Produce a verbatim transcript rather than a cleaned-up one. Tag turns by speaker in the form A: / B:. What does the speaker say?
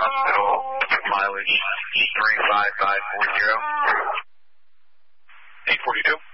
A: Hospital, mileage three five five four zero. eight forty-two.